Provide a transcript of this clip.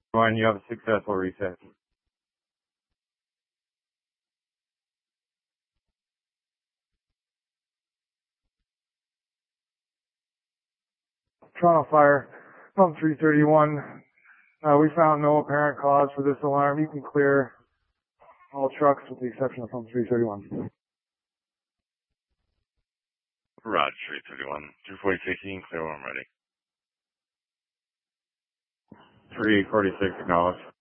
One, you have a successful reset. Toronto Fire, pump 331. We found no apparent cause for this alarm. You can clear all trucks with the exception of pump 331. Roger, 331. 346, clear when I'm ready. 346, acknowledged.